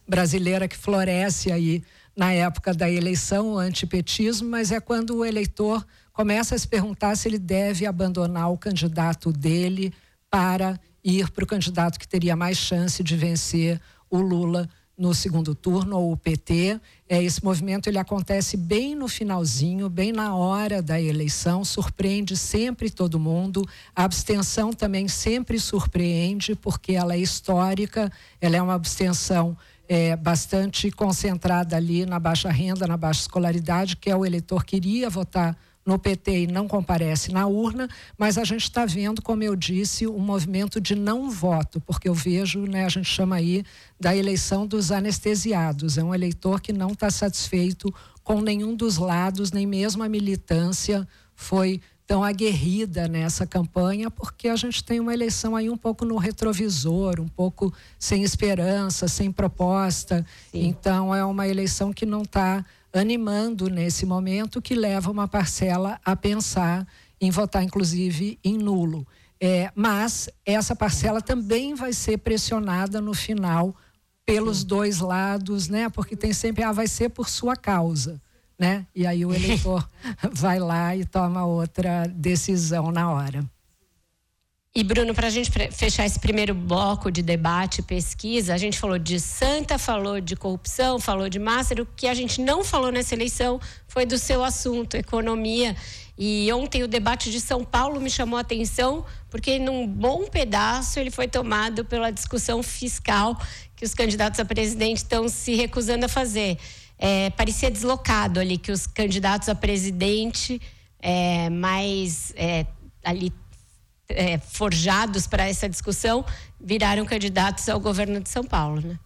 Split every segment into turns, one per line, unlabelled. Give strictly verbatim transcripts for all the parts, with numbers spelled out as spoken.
brasileira que floresce aí na época da eleição, o antipetismo, mas é quando o eleitor começa a se perguntar se ele deve abandonar o candidato dele para ir para o candidato que teria mais chance de vencer o Lula no segundo turno, ou o P T. É, esse movimento ele acontece bem no finalzinho, bem na hora da eleição, surpreende sempre todo mundo. A abstenção também sempre surpreende, porque ela é histórica, ela é uma abstenção é, bastante concentrada ali na baixa renda, na baixa escolaridade, que é o eleitor que iria votar no P T e não comparece na urna, mas a gente está vendo, como eu disse, um movimento de não voto, porque eu vejo, né, a gente chama aí da eleição dos anestesiados. É um eleitor que não está satisfeito com nenhum dos lados, nem mesmo a militância foi tão aguerrida nessa campanha, porque a gente tem uma eleição aí um pouco no retrovisor, um pouco sem esperança, sem proposta. Sim. Então é uma eleição que não está animando nesse momento, que leva uma parcela a pensar em votar, inclusive, em nulo. É, mas essa parcela também vai ser pressionada no final pelos Sim. dois lados, né? Porque tem sempre, ah, vai ser por sua causa, né? E aí o eleitor vai lá e toma outra decisão na hora.
E, Bruno, para a gente fechar esse primeiro bloco de debate e pesquisa, a gente falou de Santa, falou de corrupção, falou de Master. O que a gente não falou nessa eleição foi do seu assunto, economia. E ontem o debate de São Paulo me chamou a atenção, porque num bom pedaço ele foi tomado pela discussão fiscal que os candidatos a presidente estão se recusando a fazer. É, parecia deslocado ali que os candidatos a presidente é, mais é, ali É, forjados para essa discussão, viraram candidatos ao governo de São Paulo, né?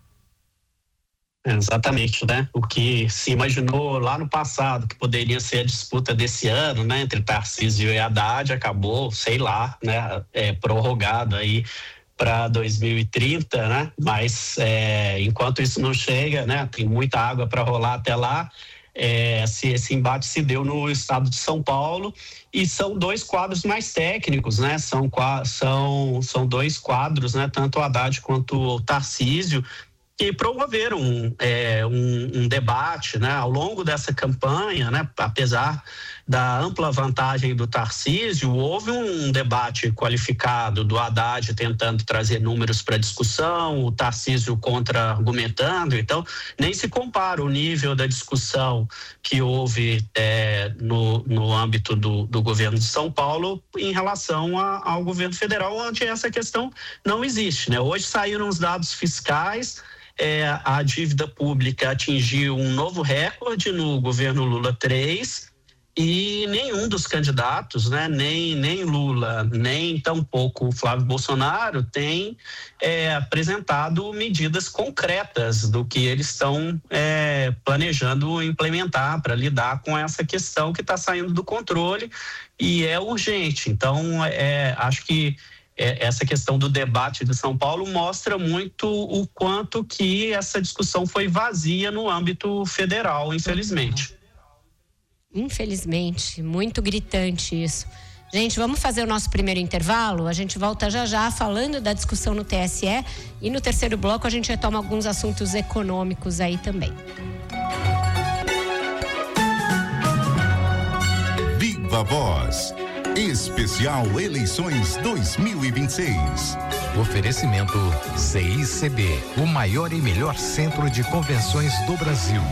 Exatamente, né? O que se imaginou lá no passado que poderia ser a disputa desse ano, né, entre Tarcísio e Haddad, acabou, sei lá, né, é, prorrogado aí para dois mil e trinta, né? Mas é, enquanto isso não chega, né, tem muita água para rolar até lá. É, esse, esse embate se deu no estado de São Paulo e são dois quadros mais técnicos, né? São, são, são dois quadros, né? Tanto o Haddad quanto o Tarcísio, que promoveram é, um, um debate, né? Ao longo dessa campanha, né? Apesar da ampla vantagem do Tarcísio, houve um debate qualificado do Haddad tentando trazer números para discussão, o Tarcísio contra-argumentando. Então, nem se compara o nível da discussão que houve é, no, no âmbito do, do governo de São Paulo em relação a, ao governo federal, onde essa questão não existe, né? Hoje saíram os dados fiscais. É, a dívida pública atingiu um novo recorde no governo Lula três e nenhum dos candidatos, né, nem, nem Lula, nem tampouco o Flávio Bolsonaro tem é, apresentado medidas concretas do que eles estão é, planejando implementar para lidar com essa questão que está saindo do controle e é urgente. Então, é, acho que essa questão do debate de São Paulo mostra muito o quanto que essa discussão foi vazia no âmbito federal, infelizmente.
Infelizmente, muito gritante isso. Gente, vamos fazer o nosso primeiro intervalo? A gente volta já já falando da discussão no T S E e no terceiro bloco a gente retoma alguns assuntos econômicos aí também.
Viva Voz. Especial Eleições dois mil e vinte e seis.
Oferecimento C I C B, o maior e melhor centro de convenções do Brasil.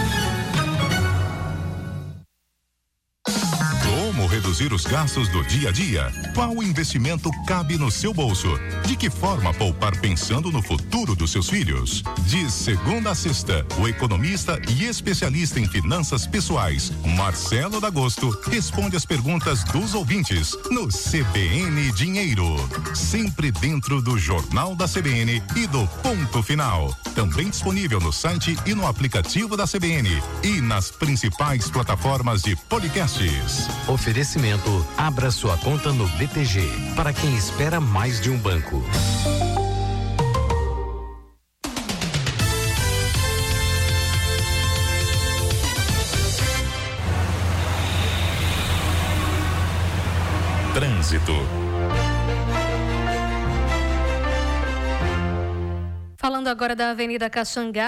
Como reduzir os gastos do dia a dia? Qual investimento cabe no seu bolso? De que forma poupar pensando no futuro dos seus filhos? De segunda a sexta, o economista e especialista em finanças pessoais, Marcelo D'Agosto, responde as perguntas dos ouvintes no C B N Dinheiro. Sempre dentro do Jornal da C B N e do Ponto Final. Também disponível no site e no aplicativo da C B N e nas principais plataformas de podcasts.
Oferecimento: abra sua conta no B T G, para quem espera mais de um banco.
Trânsito.
Falando agora da Avenida Caxangá.